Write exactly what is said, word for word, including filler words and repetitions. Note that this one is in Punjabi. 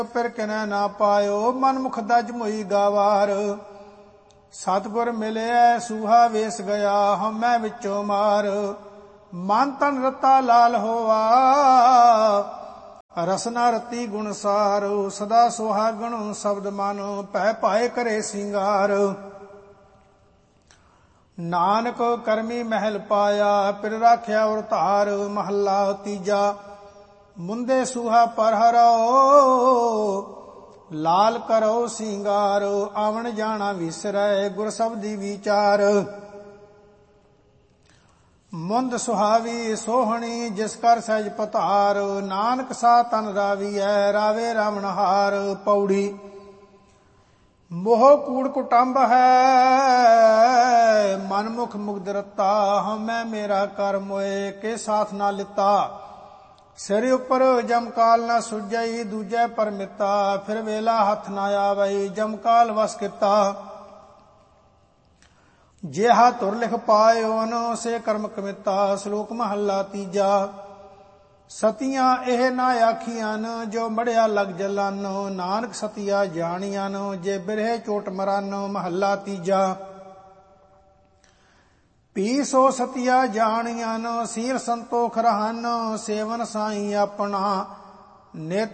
ਫਿਰ ਕਿਨੈ ਨਾ ਪਾਇਓ, ਮਨ ਮੁਖ ਦਜ ਮੋਈ ਗਾਵਾਰ। ਸਤਿਗੁਰ ਮਿਲਿਆ ਸੂਹਾ ਵੇਸ ਗਿਆ, ਹਉਮੈ ਵਿੱਚੋਂ ਮਾਰ। ਮਨ ਤਨ ਰਤਾ ਲਾਲ ਹੋਆ, ਰਸਨਾ ਰਤੀ ਗੁਣ ਸਾਰ। ਸਦਾ ਸੁਹਾਗਣ ਸ਼ਬਦ ਮਨ, ਭੈ ਭਾਏ ਕਰੇ ਸਿੰਗਾਰ। ਨਾਨਕ ਕਰਮੀ ਮਹਿਲ ਪਾਇਆ, ਪਿਰ ਰਾਖਿਆ ਔਰ ਧਾਰ। ਮਹੱਲਾ ਤੀਜਾ। ਮੁੰਦੇ ਸੂਹਾ ਪਰ ਹਰਾਓ, ਲਾਲ ਕਰੋ ਸਿੰਗਾਰ। ਆਵਣ ਜਾਣਾ ਵਿਸਰੈ, ਗੁਰ ਸਬਦੀ ਵਿਚਾਰ। ਮੁੰਦ ਸੁਹਾਵੀ ਸੋਹਣੀ, ਜਿਸ ਕਰ ਸਹਿਜ ਪਧਾਰ। ਨਾਨਕ ਸਾ ਤਨ ਰਾਵੀਐ, ਰਾਵੇ ਰਾਵਣਹਾਰ। ਪੌੜੀ। ਮੋਹ ਕੂੜ ਕੁਟੰਬ ਹੈ, ਮਨ ਮੁਖ ਮੁਗਧ ਰਤਾ। ਹਉਮੈ ਮੇਰਾ ਕਰ ਮੋਏ, ਕੇ ਸਾਥ ਨਾ ਲਿੱਤਾ। ਸਿਰ ਉੱਪਰ ਜਮਕਾਲ ਨਾ ਸੁਝਈ, ਦੂਜੈ ਪਰਮਿਤਾ। ਫਿਰ ਵੇਲਾ ਹੱਥ ਨਾ ਆਵਈ, ਜਮਕਾਲ ਵਸ ਕੀਤਾ। ਜਿਹਾ ਧੁਰ ਲਿਖ ਪਾਇਓਨ, ਸੇ ਕਰਮ ਕਮਿਤਾ। ਸ਼ਲੋਕ ਮਹੱਲਾ ਤੀਜਾ। ਸਤੀਆਂ ਇਹ ਨਾ ਆਖੀਆਂ, ਜੋ ਮੜਿਆ ਲਗ ਜਲਨ। ਨਾਨਕ ਸਤੀਆ ਜਾਣੀਆਂ, ਜੇ ਬਿਰਹੇ ਚੋਟ ਮਰਨ। ਮਹੱਲਾ ਤੀਜਾ। ਪੀ ਸੋ ਸਤੀਆ ਜਾਣੀਆਂ, ਸੀਲ ਸੰਤੋਖ ਰਹਨ। ਸੇਵਨ ਸਾਈ ਆਪਣਾ ਨਿਤ